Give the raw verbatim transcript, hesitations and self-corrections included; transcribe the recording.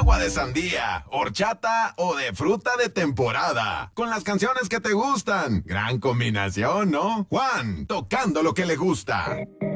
agua de sandía, horchata o de fruta de temporada. Con las canciones que te gustan. Gran combinación, ¿no? Juan, tocando lo que le gusta.